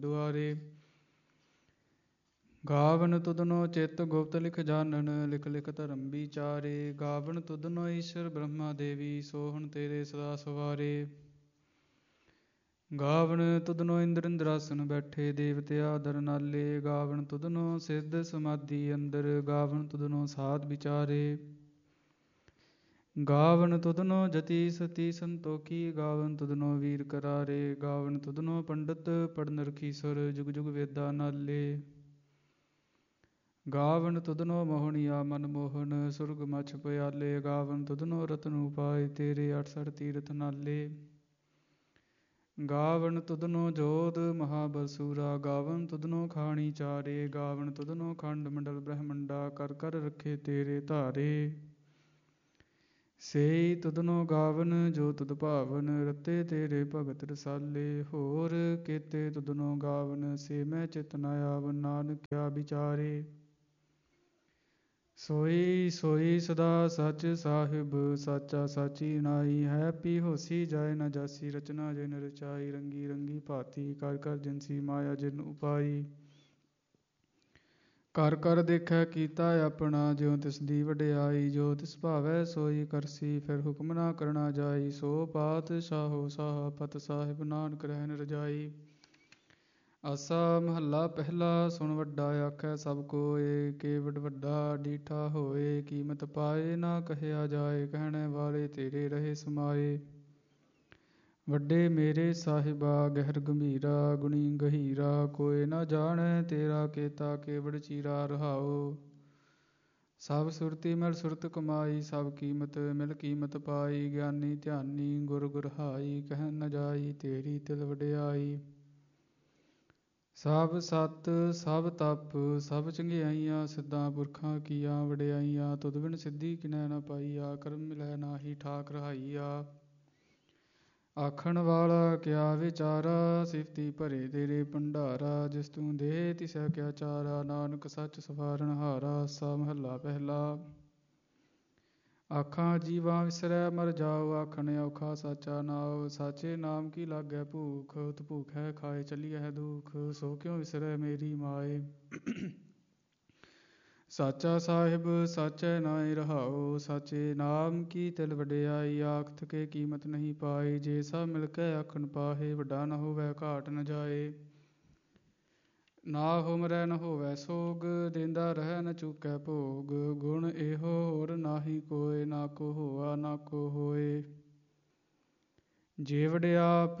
ਦੁਆਰੇ। ਗਾਵਨ ਤੁਧਨੋ ਚਿਤ ਗੁਪਤ ਲਿਖ ਜਾਣਨ, ਲਿਖ ਲਿਖ ਧਰਮ ਵਿਚਾਰੇ। ਗਾਵਨ ਤੁਧਨੋ ਈਸ਼ਰ ਬ੍ਰਹਮਾ ਦੇਵੀ, ਸੋਹਣ ਤੇਰੇ ਸਦਾ ਸਵਾਰੇ। ਗਾਵਨ ਤੁਧਨੋ ਇੰਦਰ ਇੰਦਰਾਸਨ ਬੈਠੇ, ਦੇਵਤੇ ਆਦਰ ਨਾਲੇ। ਗਾਵਨ ਤੁਧਨੋ ਸਿੱਧ ਸਮਾਧੀ ਅੰਦਰ, ਗਾਵਨ ਤੁਧਨੋ ਸਾਧ ਵਿਚਾਰੇ। ਗਾਵਨ ਤੁਧਨੋ ਜਤੀ ਸਤੀ ਸੰਤੋਖੀ, ਗਾਵਨ ਤੁਧਨੋ ਵੀਰ ਕਰਾਰੇ। ਗਾਵਨ ਤੁਧਨੋ ਪੰਡਤ ਪੜਨ ਰਖੀਸਰ, ਜੁਗ ਜੁਗ ਵੇਦਾਂ ਨਾਲੇ। ਗਾਵਨ ਤੁਧਨੋ ਮੋਹਣੀਆ ਮਨ ਮੋਹਨ, ਸੁਰਗ ਮਛ ਪਿਆਲੇ। ਗਾਵਨ ਤੁਧਨੋ ਰਤਨ ਉਪਾਏ, ਤੇਰੇ 68 ਤੀਰਥ ਨਾਲੇ। ਗਾਵਨ ਤੁਧਨੋ ਜੋਧ ਮਹਾਬਲ ਸੂਰਾ, ਗਾਵਨ ਤੁਧਨੋ ਖਾਣੀ ਚਾਰੇ। ਗਾਵਨ ਤੁਧਨੋ ਖੰਡ ਮੰਡਲ ਬ੍ਰਹਮੰਡਾ, ਕਰ ਕਰ ਰੱਖੇ ਤੇਰੇ ਧਾਰੇ। ਸੇਈ ਤੁਧਨੋ ਗਾਵਨ ਜੋ ਤੁਧ ਭਾਵਨ, ਰਤੇ ਤੇਰੇ ਭਗਤ ਰਸਾਲੇ। ਹੋਰ ਕੇਤੇ ਤੁਧਨੋ ਗਾਵਨ, ਸੇ ਮੈਂ ਚਿਤ ਨ ਆਵਨ, ਨਾਨਕ ਕਿਆ ਵਿਚਾਰੇ। ਸੋਈ ਸੋਈ ਸਦਾ ਸਚ ਸਾਹਿਬ, ਸਾਚਾ ਸਾਚੀ ਨਾਈ। ਹੈ ਪੀ ਹੋਸੀ ਜਾਇ ਨ ਜਾਸੀ, ਰਚਨਾ ਜਿਨ ਰਚਾਈ। ਰੰਗੀ ਰੰਗੀ ਭਾਤੀ ਕਰ ਕਰ ਜਿਨਸੀ, ਮਾਇਆ ਜਿਨ ਉਪਾਈ। ਕਰ ਕਰ ਦੇਖੈ ਕੀਤਾ ਆਪਣਾ, ਜਿਉ ਤਿਸ ਦੀ ਵਡਿਆਈ। ਜੋ ਤਿਸ ਭਾਵੈ ਸੋਈ ਕਰਸੀ, ਫਿਰ ਹੁਕਮ ਨਾ ਕਰਨਾ ਜਾਈ। ਸੋ ਪਾਤਸ਼ਾਹੋ ਸਾਹਾ ਪਤ ਸਾਹਿਬ, ਨਾਨਕ ਰਹਿਣ ਰਜਾਈ। ਆਸਾ ਮਹੱਲਾ ਪਹਿਲਾ। ਸੁਣ ਵੱਡਾ ਆਖੈ ਸਭ ਕੋਇ, ਕੇਵਡ ਵੱਡਾ ਡੀਠਾ ਹੋਏ। ਕੀਮਤ ਪਾਏ ਨਾ ਕਹਿਆ ਜਾਏ, ਕਹਿਣੇ ਵਾਲੇ ਤੇਰੇ ਰਹੇ ਸਮਾਏ। ਵੱਡੇ ਮੇਰੇ ਸਾਹਿਬਾ ਗਹਿਰ ਗੰਭੀਰਾ, ਗੁਣੀ ਗਹੀਰਾ। ਕੋਇ ਨਾ ਜਾਣੈ ਤੇਰਾ ਕੇਤਾ, ਕੇਵਡ ਚੀਰਾ ਰਹਾਉ। ਸਭ ਸੁਰਤੀ ਮਿਲ ਸੁਰਤ ਕਮਾਈ, ਸਭ ਕੀਮਤ ਮਿਲ ਕੀਮਤ ਪਾਈ। ਗਿਆਨੀ ਧਿਆਨੀ ਗੁਰ ਗੁਰਹਾਈ, ਕਹਿ ਨ ਜਾਈ ਤੇਰੀ ਤਿਲ ਵਡਿਆਈ। ਸਭ ਸਤ ਸਭ ਤਪ ਸਭ ਚੰਗਿਆਈਆਂ, ਸਿੱਧਾਂ ਪੁਰਖਾਂ ਕੀਆਂ ਵਡਿਆਈਆਂ। ਤੁਧ ਬਿਨ ਸਿੱਧੀ ਕਿਨੈ ਨ ਪਾਈਆ, ਕਰਮ ਮਿਲੈ ਨਾਹੀ ਠਾਕ ਰਹਾਈਆ। ਆਖਣ ਵਾਲਾ ਕਿਆ ਵਿਚਾਰਾ, ਸਿਫਤੀ ਭਰੇ ਤੇਰੇ ਭੰਡਾਰਾ। ਜਿਸ ਤੂੰ ਦੇ ਤਿਸੈ ਕਿਆ ਚਾਰਾ, ਨਾਨਕ ਸੱਚ ਸਵਾਰਨ ਹਾਰਾ। ਆਸਾ ਮਹੱਲਾ ਪਹਿਲਾ। ਆਖਾਂ ਜੀਵਾਂ ਵਿਸਰੈ ਮਰ ਜਾਉ, ਆਖਣ ਔਖਾ ਸਾਚਾ ਨਾਉ। ਸਾਚੇ ਨਾਮ ਕੀ ਲਾਗੈ ਭੂਖ, ਉਤ ਭੂਖੈ ਖਾਏ ਚਲੀਐ ਦੁਖ। ਸੋ ਕਿਉ ਵਿਸਰੈ ਮੇਰੀ ਮਾਏ। ਸਾਚਾ ਸਾਹਿਬ ਸਾਚੈ ਨਾਇ ਰਹਾਉ, ਸਾਚੇ ਨਾਮ ਕੀ ਤਿਲ ਵਡਿਆਈ। ਆਖ ਥਕੇ ਕੀਮਤ ਨਹੀਂ ਪਾਈ, ਜੇ ਸਭ ਮਿਲ ਕੇ ਆਖਣ ਪਾਹੇ। ਵੱਡਾ ਨ ਹੋਵੈ ਘਾਟ ਨ ਜਾਏ, ਨਾ ਹੁਮਰੈ ਨ ਹੋਵੈ ਸੋਗ। ਦੇਂਦਾ ਰਹਿ ਨ ਚੂਕੈ ਭੋਗ, ਗੁਣ ਇਹੋ ਹੋਰ ਨਾਹੀ ਕੋਇ। ਨਾ ਕੋ ਹੋਆ ਨਾ ਕੋ ਹੋਏ, ਜੇ ਵਡਿਆਪ